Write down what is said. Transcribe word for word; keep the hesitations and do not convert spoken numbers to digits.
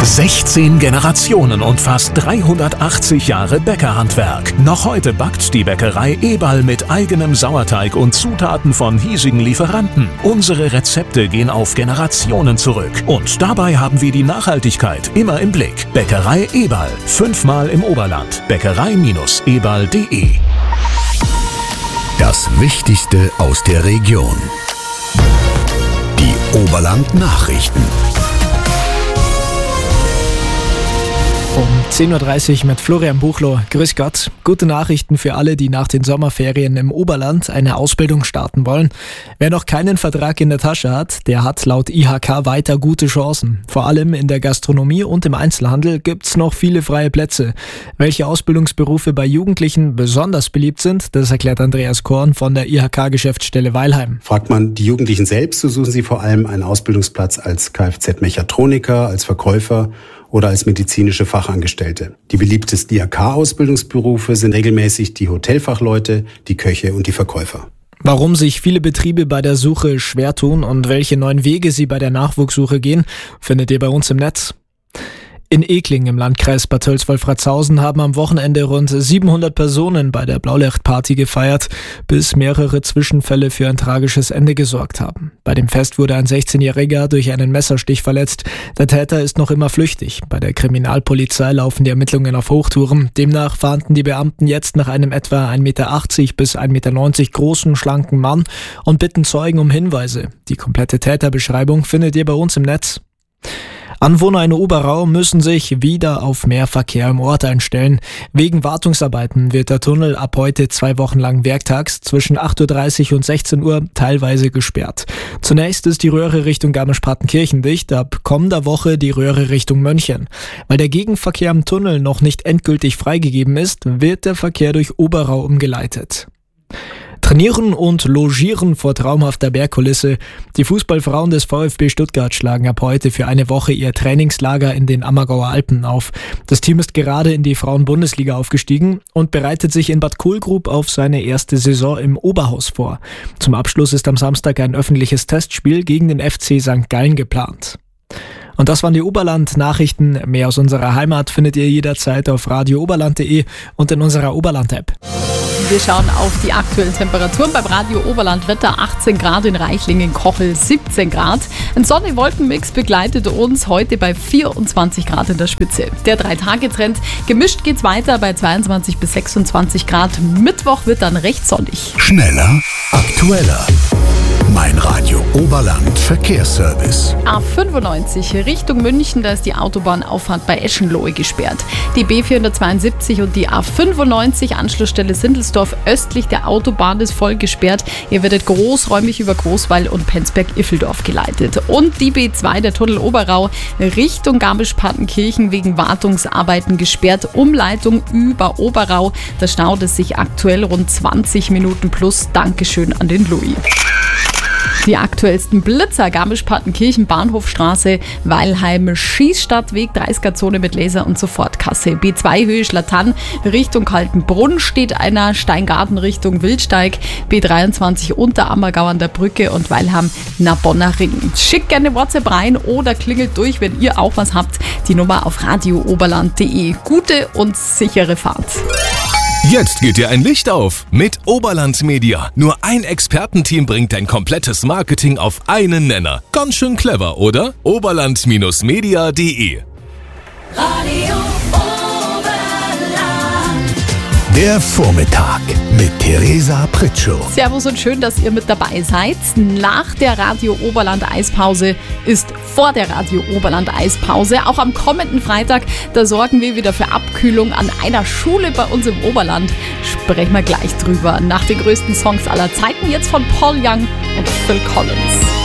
sechzehn Generationen und fast dreihundertachtzig Jahre Bäckerhandwerk. Noch heute backt die Bäckerei Eberl mit eigenem Sauerteig und Zutaten von hiesigen Lieferanten. Unsere Rezepte gehen auf Generationen zurück. Und dabei haben wir die Nachhaltigkeit immer im Blick. Bäckerei Eberl, fünfmal im Oberland. Bäckerei Eberl punkt de. Das Wichtigste aus der Region. Die Oberland-Nachrichten. Um zehn Uhr dreißig mit Florian Buchloh. Grüß Gott. Gute Nachrichten für alle, die nach den Sommerferien im Oberland eine Ausbildung starten wollen. Wer noch keinen Vertrag in der Tasche hat, der hat laut I H K weiter gute Chancen. Vor allem in der Gastronomie und im Einzelhandel gibt's noch viele freie Plätze. Welche Ausbildungsberufe bei Jugendlichen besonders beliebt sind, das erklärt Andreas Korn von der I H K-Geschäftsstelle Weilheim. Fragt man die Jugendlichen selbst, so suchen sie vor allem einen Ausbildungsplatz als Kfz-Mechatroniker, als Verkäufer oder als medizinische Fachangestellte. Die beliebtesten I H K-Ausbildungsberufe sind regelmäßig die Hotelfachleute, die Köche und die Verkäufer. Warum sich viele Betriebe bei der Suche schwer tun und welche neuen Wege sie bei der Nachwuchssuche gehen, findet ihr bei uns im Netz. In Ekling im Landkreis Bad Tölz-Wolfratshausen haben am Wochenende rund siebenhundert Personen bei der Blaulichtparty gefeiert, bis mehrere Zwischenfälle für ein tragisches Ende gesorgt haben. Bei dem Fest wurde ein sechzehnjähriger durch einen Messerstich verletzt. Der Täter ist noch immer flüchtig. Bei der Kriminalpolizei laufen die Ermittlungen auf Hochtouren. Demnach fahnden die Beamten jetzt nach einem etwa ein Meter achtzig bis ein Meter neunzig großen, schlanken Mann und bitten Zeugen um Hinweise. Die komplette Täterbeschreibung findet ihr bei uns im Netz. Anwohner in Oberau müssen sich wieder auf mehr Verkehr im Ort einstellen. Wegen Wartungsarbeiten wird der Tunnel ab heute zwei Wochen lang werktags zwischen acht Uhr dreißig und sechzehn Uhr teilweise gesperrt. Zunächst ist die Röhre Richtung Garmisch-Partenkirchen dicht, ab kommender Woche die Röhre Richtung München. Weil der Gegenverkehr im Tunnel noch nicht endgültig freigegeben ist, wird der Verkehr durch Oberau umgeleitet. Trainieren und logieren vor traumhafter Bergkulisse. Die Fußballfrauen des VfB Stuttgart schlagen ab heute für eine Woche ihr Trainingslager in den Ammergauer Alpen auf. Das Team ist gerade in die Frauen-Bundesliga aufgestiegen und bereitet sich in Bad Kohlgrub auf seine erste Saison im Oberhaus vor. Zum Abschluss ist am Samstag ein öffentliches Testspiel gegen den F C Sankt Gallen geplant. Und das waren die Oberland-Nachrichten. Mehr aus unserer Heimat findet ihr jederzeit auf radio oberland punkt de und in unserer Oberland-App. Wir schauen auf die aktuellen Temperaturen beim Radio Oberland. Wetter achtzehn Grad in Reichlingen, Kochel siebzehn Grad. Ein Sonne-Wolken-Mix begleitet uns heute bei vierundzwanzig Grad in der Spitze. Der drei-Tage-Trend, gemischt geht's weiter bei zweiundzwanzig bis sechsundzwanzig Grad. Mittwoch wird dann recht sonnig. Schneller, aktueller. Mein Radio Oberland Verkehrsservice. A fünfundneunzig Richtung München, da ist die Autobahnauffahrt bei Eschenlohe gesperrt. Die B vierhundertzweiundsiebzig und die A fünfundneunzig Anschlussstelle Sindelsdorf östlich der Autobahn ist voll gesperrt. Ihr werdet großräumig über Großweil und Penzberg-Iffeldorf geleitet. Und die B zwei, der Tunnel Oberau, Richtung Garmisch-Partenkirchen wegen Wartungsarbeiten gesperrt. Umleitung über Oberau. Da staut es sich aktuell rund zwanzig Minuten plus. Dankeschön an den Louis. Die aktuellsten Blitzer: Garmisch-Partenkirchen, Bahnhofstraße, Weilheim, Schießstadtweg, dreißiger-Zone mit Laser- und Sofortkasse. B zwei Höhe Schlattann, Richtung Kaltenbrunn steht einer, Steingarten Richtung Wildsteig, B dreiundzwanzig Unterammergau an der Brücke und Weilheim Nabonner Ring. Schickt gerne WhatsApp rein oder klingelt durch, wenn ihr auch was habt. Die Nummer auf radio oberland punkt de. Gute und sichere Fahrt. Jetzt geht dir ein Licht auf mit Oberland Media. Nur ein Expertenteam bringt dein komplettes Marketing auf einen Nenner. Ganz schön clever, oder? oberland Media punkt de. Radio Oberland. Der Vormittag mit Theresa Pritschow. Servus und schön, dass ihr mit dabei seid. Nach der Radio Oberland Eispause ist vor der Radio Oberland Eispause. Auch am kommenden Freitag, da sorgen wir wieder für Abkühlung an einer Schule bei uns im Oberland. Sprechen wir gleich drüber. Nach den größten Songs aller Zeiten, jetzt von Paul Young und Phil Collins.